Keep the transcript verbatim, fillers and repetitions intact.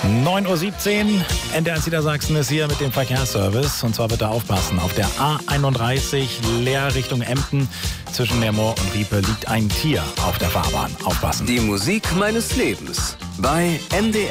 neun Uhr siebzehn, N D R Niedersachsen ist hier mit dem Verkehrsservice. Und zwar bitte aufpassen, auf der A einunddreißig Leer Richtung Emden zwischen Lermoor und Riepe liegt ein Tier auf der Fahrbahn. Aufpassen. Die Musik meines Lebens bei N D R